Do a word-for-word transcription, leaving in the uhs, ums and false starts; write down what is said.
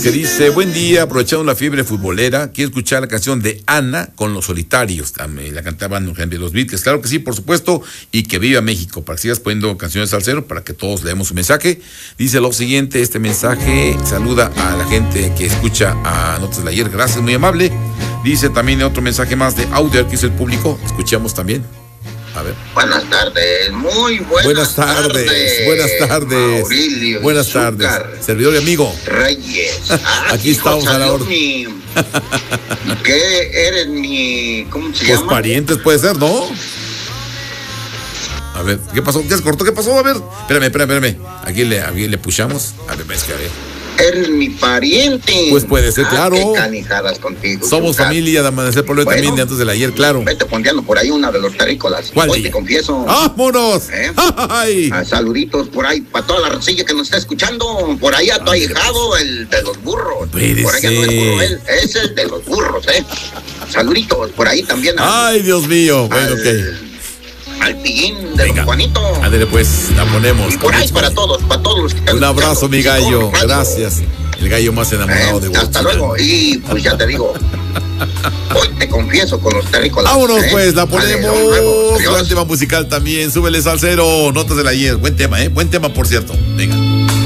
Que dice, buen día, aprovechando la fiebre futbolera, quiero escuchar la canción de Ana con Los Solitarios. La cantaban los Beatles, claro que sí, por supuesto, y que viva México, para que sigas poniendo canciones al cero, para que todos leemos su mensaje. Dice lo siguiente, este mensaje saluda a la gente que escucha a Notas del Ayer, gracias, muy amable. Dice también otro mensaje más de audio que hizo el público, escuchamos también. A ver. Buenas tardes, muy buenas, buenas tardes. tardes. Buenas tardes. Maurilio buenas tardes. Servidor y amigo. Reyes. Ah, aquí estamos a la hora. Mi... ¿Qué eres mi? ¿Cómo se pues llama? Pues parientes puede ser, ¿no? A ver, ¿qué pasó? ¿Qué se cortó? ¿Qué pasó? A ver, espérame, espérame, espérame. Aquí le, aquí le pushamos. A ver, ves que a ver. Eres mi pariente. Pues puede ser, ah, claro. Qué canijadas contigo. Somos Chucar. Familia de Amanecer por hoy bueno, también de antes del ayer, claro. Vete ponteando por ahí una de los terrícolas. ¿Cuál? Hoy te confieso. ¡Vámonos! ¿Eh? ¡Ay! Ah, saluditos por ahí para toda la racilla que nos está escuchando. Por ahí a tu ahijado, el de los burros. Puede por allá ser. no es burro, él, es el de los burros, ¿eh? Saluditos por ahí también. Al, ¡ay, Dios mío! Bueno, al, ok. Al pillín de Venga. Don Juanito. Ándale, pues, la ponemos. Y por ahí para todos, para todos los que están un abrazo, mi gallo. Radio. Gracias. El gallo más enamorado eh, de vos. Hasta luego. Y pues ya te digo, hoy te confieso con los terrícolas. Vámonos, ¿eh? pues, la ponemos. Gran tema musical también. Súbele salsero. Notas del Ayer. Buen tema, ¿eh? Buen tema, por cierto. Venga.